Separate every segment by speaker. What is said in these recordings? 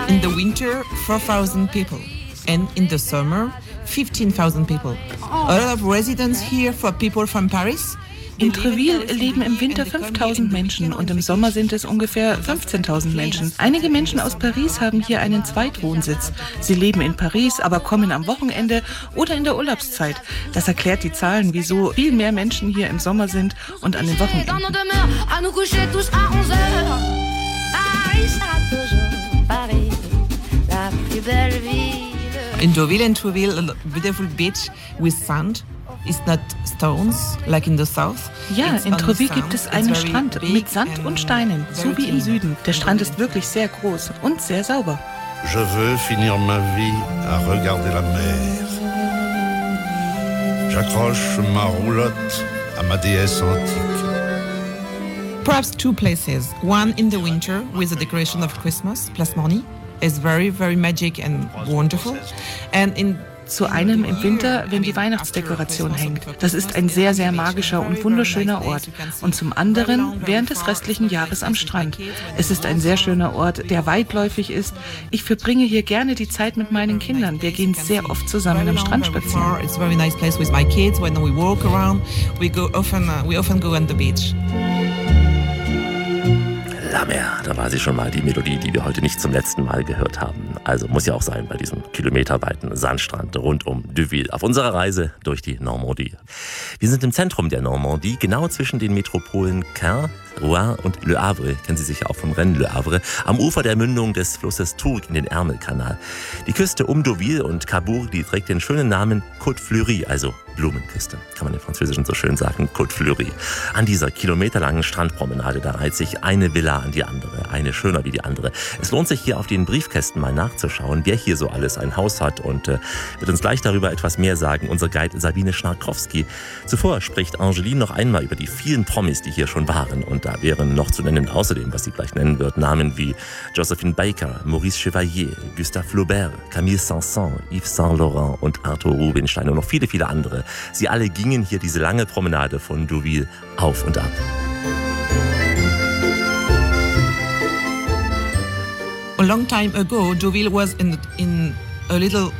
Speaker 1: In the winter, 4,000 people. And in the summer, 15,000 people. A lot of residents here for people from Paris.
Speaker 2: In Trouville leben im Winter 5.000 Menschen und im Sommer sind es ungefähr 15.000 Menschen. Einige Menschen aus Paris haben hier einen Zweitwohnsitz. Sie leben in Paris, aber kommen am Wochenende oder in der Urlaubszeit. Das erklärt die Zahlen, wieso viel mehr Menschen hier im Sommer sind und an den Wochenenden.
Speaker 1: In Deauville and Trouville, a beautiful beach with sand. It's not stones, like in the south.
Speaker 2: Ja, in Trouville gibt es einen Strand mit Sand und Steinen, so wie im Süden. Der Strand ist wirklich sehr groß und sehr sauber.
Speaker 3: Je veux finir ma vie à regarder la mer. J'accroche ma roulotte à ma déesse antique.
Speaker 1: Perhaps two places. One in the winter with the decoration of Christmas, Place Morny, is very, very magic and wonderful. And
Speaker 2: zu einem im Winter, wenn die Weihnachtsdekoration hängt. Das ist ein sehr, sehr magischer und wunderschöner Ort. Und zum anderen während des restlichen Jahres am Strand. Es ist ein sehr schöner Ort, der weitläufig ist. Ich verbringe hier gerne die Zeit mit meinen Kindern. Wir gehen sehr oft zusammen am Strand spazieren.
Speaker 1: It's a very nice place with my kids. When we walk around, we often go on the beach.
Speaker 4: La Mer, da war sie schon mal, die Melodie, die wir heute nicht zum letzten Mal gehört haben. Also muss ja auch sein bei diesem kilometerweiten Sandstrand rund um Deauville auf unserer Reise durch die Normandie. Wir sind im Zentrum der Normandie, genau zwischen den Metropolen Caen, Rouen und Le Havre, kennen Sie sicher auch von Rennes, Le Havre, am Ufer der Mündung des Flusses Tourgue in den Ärmelkanal. Die Küste um Deauville und Cabourg, die trägt den schönen Namen Côte Fleurie, also Blumenküste, kann man im Französischen so schön sagen, Côte Fleurie. An dieser kilometerlangen Strandpromenade, da reiht sich eine Villa an die andere, eine schöner wie die andere. Es lohnt sich hier auf den Briefkästen mal nachzuschauen, wer hier so alles ein Haus hat und wird uns gleich darüber etwas mehr sagen, unser Guide Sabine Schnarkowski. Zuvor spricht Angeline noch einmal über die vielen Promis, die hier schon waren und da wären noch zu nennen, außerdem, was sie gleich nennen wird, Namen wie Josephine Baker, Maurice Chevalier, Gustave Flaubert, Camille Saint-Saëns, Yves Saint Laurent und Arthur Rubinstein und noch viele, viele andere. Sie alle gingen hier diese lange Promenade von Deauville auf und ab.
Speaker 1: A long time ago, Deauville was in a little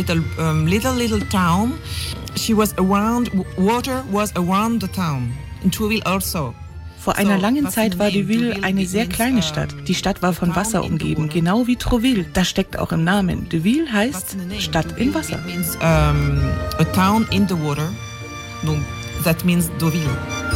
Speaker 1: town. She was around, water was around the town. In Deauville also.
Speaker 2: Vor einer langen Zeit war Deauville eine sehr kleine Stadt. Die Stadt war von Wasser umgeben, genau wie Trouville. Das steckt auch im Namen. Deauville heißt Stadt im Wasser.
Speaker 1: A town in the water. No, that means Deauville.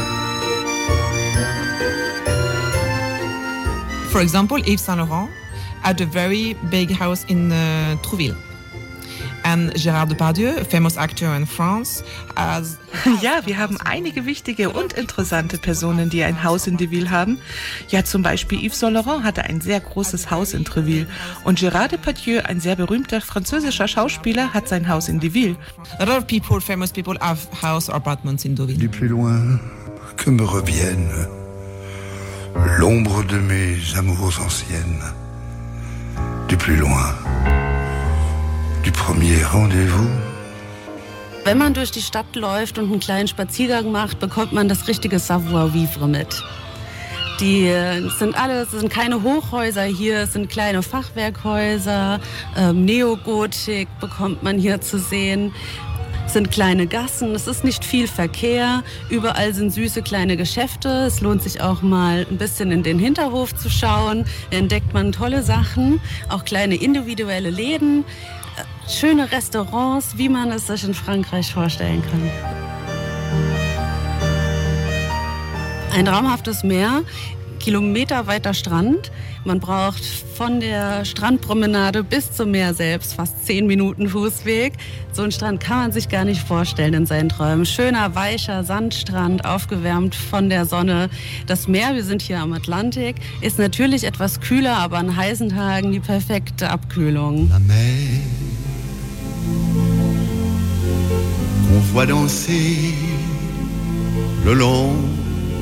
Speaker 1: For example, Yves Saint Laurent had a very big house in Trouville. And Gérard Depardieu, a famous actor in France, has...
Speaker 2: Ja, wir haben einige wichtige und interessante Personen, die ein Haus in Deauville haben. Ja, zum Beispiel Yves Saint Laurent hatte ein sehr großes Haus in Trouville. Und Gérard Depardieu, ein sehr berühmter französischer Schauspieler, hat sein Haus in Deauville.
Speaker 1: A lot of people, famous people, have house or apartments in Deauville.
Speaker 3: Du plus loin que me revienne l'ombre de mes amours anciennes. Du plus loin. Du premier rendez-vous.
Speaker 5: Wenn man durch die Stadt läuft und einen kleinen Spaziergang macht, bekommt man das richtige Savoir-vivre mit. Es sind keine Hochhäuser hier, es sind kleine Fachwerkhäuser, Neogotik bekommt man hier zu sehen. Es sind kleine Gassen, es ist nicht viel Verkehr, überall sind süße kleine Geschäfte. Es lohnt sich auch mal ein bisschen in den Hinterhof zu schauen, da entdeckt man tolle Sachen, auch kleine individuelle Läden. Schöne Restaurants, wie man es sich in Frankreich vorstellen kann. Ein traumhaftes Meer, kilometerweiter Strand. Man braucht von der Strandpromenade bis zum Meer selbst fast 10 Minuten Fußweg. So einen Strand kann man sich gar nicht vorstellen in seinen Träumen. Schöner, weicher Sandstrand, aufgewärmt von der Sonne. Das Meer, wir sind hier am Atlantik, ist natürlich etwas kühler, aber an heißen Tagen die perfekte Abkühlung.
Speaker 3: La mer, qu'on voit danser le long